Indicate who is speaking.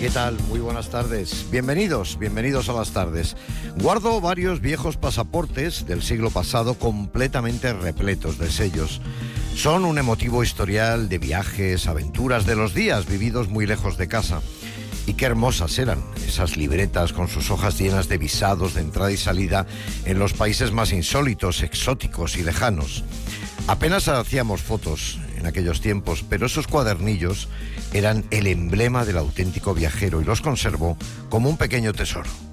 Speaker 1: ¿Qué tal? Muy buenas tardes. Bienvenidos a las tardes. Guardo varios viejos pasaportes del siglo pasado completamente repletos de sellos. Son un emotivo historial de viajes, aventuras de los días vividos muy lejos de casa. Y qué hermosas eran esas libretas con sus hojas llenas de visados de entrada y salida en los países más insólitos, exóticos y lejanos. Apenas hacíamos fotos en aquellos tiempos, pero esos cuadernillos eran el emblema del auténtico viajero y los conservo como un pequeño tesoro.